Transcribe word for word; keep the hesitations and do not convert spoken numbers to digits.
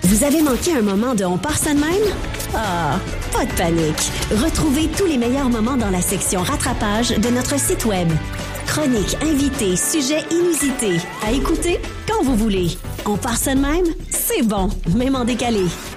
Vous avez manqué un moment de On part ça de même? Ah, pas de panique. Retrouvez tous les meilleurs moments dans la section rattrapage de notre site web. Chroniques, invités, sujets inusités. À écouter quand vous voulez. On part ça de même? C'est bon, même en décalé.